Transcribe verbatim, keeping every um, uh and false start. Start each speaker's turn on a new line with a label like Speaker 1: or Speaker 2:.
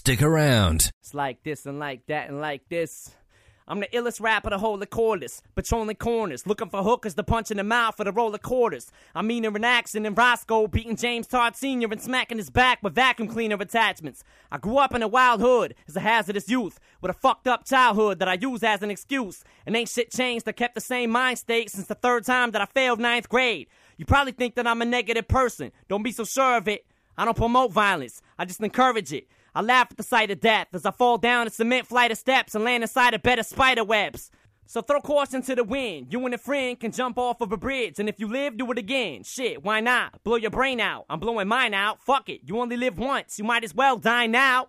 Speaker 1: Stick around.
Speaker 2: It's like this and like that and like this. I'm the illest rapper to hold the cordless, patrolling corners, looking for hookers to punch in the mouth for the roll of quarters. I'm meaner in action than Roscoe, beating James Todd Senior and smacking his back with vacuum cleaner attachments. I grew up in a wild hood as a hazardous youth, with a fucked up childhood that I use as an excuse. And ain't shit changed, I kept the same mind state since the third time that I failed ninth grade. You probably think that I'm a negative person, don't be so sure of it. I don't promote violence, I just encourage it. I laugh at the sight of death as I fall down a cement flight of steps and land inside a bed of spider webs. So throw caution to the wind. You and a friend can jump off of a bridge, and if you live, do it again. Shit, why not? Blow your brain out. I'm blowing mine out. Fuck it. You only live once. You might as well die now.